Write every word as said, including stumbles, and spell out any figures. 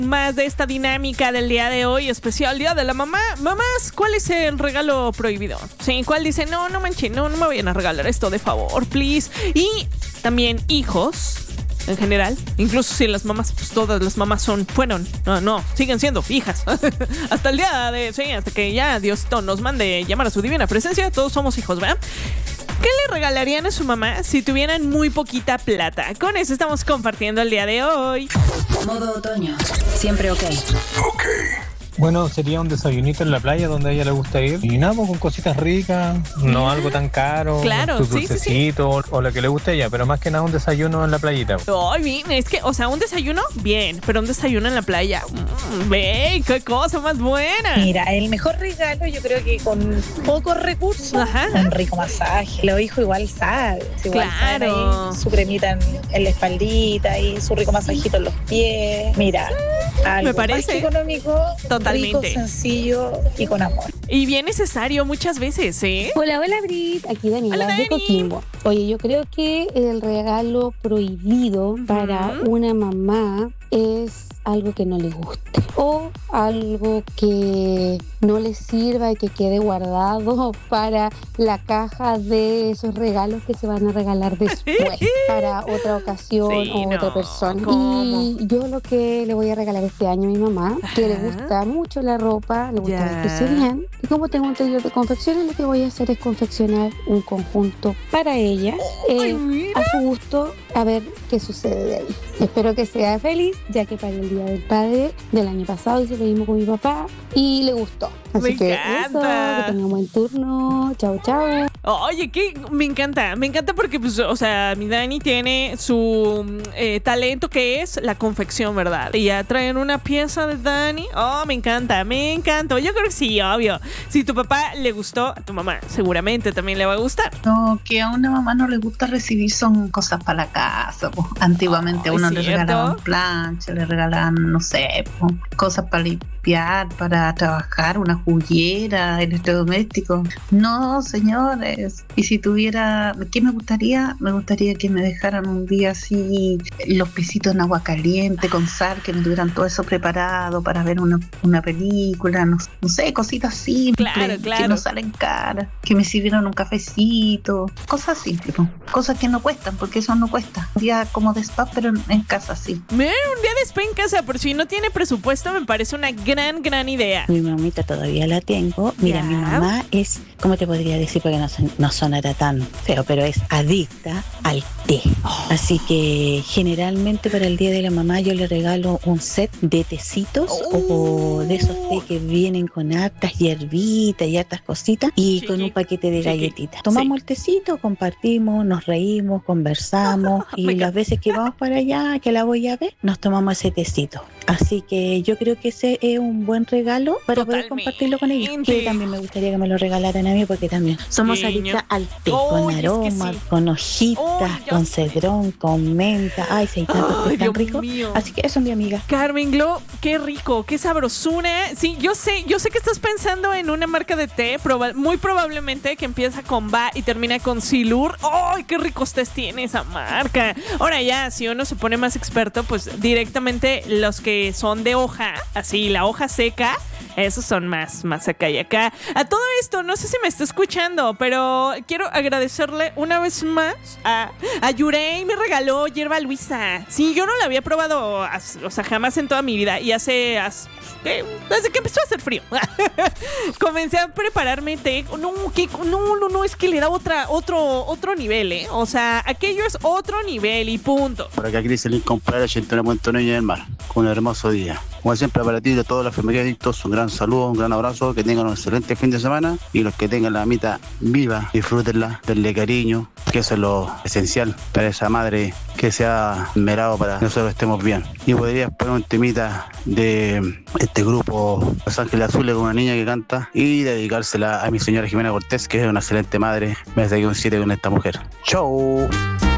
Más de esta dinámica del día de hoy, especial Día de la Mamá. Mamás, ¿cuál es el regalo prohibido? Sí, ¿cuál dice, no, no manchen, no, no me vayan a regalar esto, de favor, please? Y también hijos, en general, incluso si las mamás, pues todas las mamás son, fueron, no, no, siguen siendo hijas. Hasta el día de, sí, hasta que ya Diosito nos mande llamar a su divina presencia, todos somos hijos, ¿verdad? ¿Qué le regalarían a su mamá si tuvieran muy poquita plata? Con eso estamos compartiendo el día de hoy. Modo otoño, siempre ok. Ok. Bueno, sería un desayunito en la playa donde a ella le gusta ir. Y nada, pues con cositas ricas, no algo tan caro. Claro, sus sí, sí, sí. dulcecitos, o lo que le guste a ella, pero más que nada un desayuno en la playita. Ay, bien, es que, o sea, un desayuno, bien, pero un desayuno en la playa, mmm, ve, qué cosa más buena. Mira, el mejor regalo yo creo que con pocos recursos, Ajá. un rico masaje. Los hijos igual saben, igual Claro. saben ahí su cremita en, en la espaldita y su rico masajito en los pies. Mira, algo Me parece. más que económico, Totalmente. rico, sencillo y con amor. Y bien necesario muchas veces, ¿eh? Hola, hola Brit, aquí Daniela Hola, de Dani. Coquimbo. Oye, yo creo que el regalo prohibido para Ujú. una mamá es algo que no le guste o algo que no le sirva y que quede guardado para la caja de esos regalos que se van a regalar después para otra ocasión Sí, o no, otra persona. ¿cómo? Y yo lo que le voy a regalar este año a mi mamá, que le Ajá. gusta mucho la ropa, le gusta Ya. vestirse bien, y como tengo un taller de confecciones, lo que voy a hacer es confeccionar un conjunto para ella, Ay, eh, mira. a su gusto, a ver qué sucede de ahí. Espero que sea feliz, ya que para el Día del Padre del año pasado hice lo mismo con mi papá y le gustó. Así Me que encanta. eso, que tenga un buen turno. Chao, chao. Oye, que me encanta, me encanta porque, pues, o sea, mi Dani tiene su eh, talento que es la confección, ¿verdad? Y ya traen una pieza de Dani. Oh, me encanta, me encanta. Yo creo que sí, obvio. Si tu papá le gustó, a tu mamá seguramente también le va a gustar. Lo que a una mamá no le gusta recibir son cosas para la casa. Po. Antiguamente a Ay, uno le ¿cierto? regalaban plancha, le regalaban, no sé, po, cosas para limpiar, para trabajar, una juguera, electrodoméstico. No, señores. Y si tuviera, ¿qué me gustaría? Me gustaría que me dejaran un día así los pisitos en agua caliente con sal, que me tuvieran todo eso preparado para ver una, una película, no, no sé, cositas simples, Claro, claro. que no salen caras, que me sirvieran un cafecito, cosas simples, po. Cosas que no cuestan, porque eso no cuesta. Un día como de spa, pero en, en casa sí. Miren, un día de spa en casa, por si no tiene presupuesto, me parece una gran, gran idea. Mi mamita todavía la tengo. Mira, Ya. mi mamá es, ¿cómo te podría decir? Porque no, son- no sonará tan feo, pero es adicta al té. Así que generalmente para el Día de la Mamá yo le regalo un set de tecitos Oh. o de esos té que vienen con hartas hierbitas y hartas cositas y Chiqui, con un paquete de chiqui. galletitas. Tomamos el tecito, compartimos, nos reímos, conversamos y Me las veces que vamos para allá, que la voy a ver, nos tomamos ese tecito. Así que yo creo que ese es un buen regalo para poder Totalmente. compartirlo con ellos. Que también me gustaría que me lo regalaran a mí porque también somos Niño. adictas al té, Oy, con es que aroma, sí. con hojitas, Oy, ya con sé. cedrón, con menta. Ay, sí, hay tantos Ay, que están Dios ricos. mío. Así que eso, mi amiga. Carmen Glo, qué rico, qué sabrosura. Sí, yo sé, yo sé que estás pensando en una marca de té, proba- muy probablemente que empieza con Ba y termina con Silur. ¡Ay, qué ricos tés tiene esa marca! Ahora ya, si uno se pone más experto, pues directamente los que son de hoja, así, la hoja seca, esos son más, más acá y acá. A todo esto, no sé si me está escuchando, pero quiero agradecerle una vez más a, a Yurei, me regaló hierba Luisa. Sí, yo no la había probado, as- o sea, jamás en toda mi vida. Y hace, as- ¿qué? Desde que empezó a hacer frío, comencé a prepararme té. No, que, no, no, no, es que le da otra, otro, otro nivel, ¿eh? O sea, aquello es otro nivel y punto. Por acá Cris Comprar ochenta y uno punto nueve del mar, con un hermoso día. Como siempre para ti y de toda la familia adictos, un gran saludo, un gran abrazo, que tengan un excelente fin de semana y los que tengan la mamita viva, disfrútenla, denle cariño, que eso es lo esencial para esa madre que se ha merado para que nosotros estemos bien. Y podrías poner un temita de este grupo Los Ángeles Azules con una niña que canta y dedicársela a mi señora Jimena Cortés, que es una excelente madre. Me saqué un siete con esta mujer. ¡Chau!